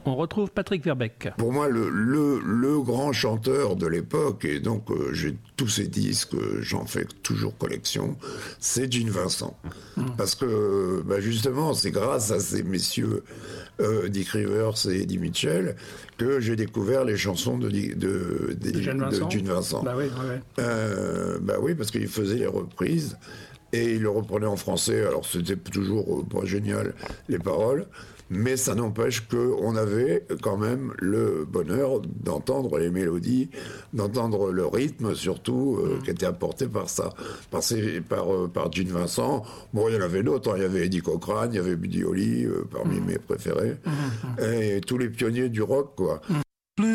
On retrouve Patrick Verbeek. Pour moi, le grand chanteur de l'époque, et donc j'ai tous ces disques, j'en fais toujours collection, c'est Gene Vincent. Parce que justement, c'est grâce à ces messieurs Dick Rivers et Eddie Mitchell que j'ai découvert les chansons de Gene Vincent. Oui, parce qu'il faisait les reprises et il le reprenait en français. Alors c'était toujours pas génial les paroles, mais ça n'empêche qu'on avait quand même le bonheur d'entendre les mélodies, d'entendre le rythme surtout qui était apporté par ça, par Gene Vincent. Bon, il y en avait d'autres, il y avait Eddie Cochran, il y avait Buddy Holly parmi mes préférés, et tous les pionniers du rock, quoi.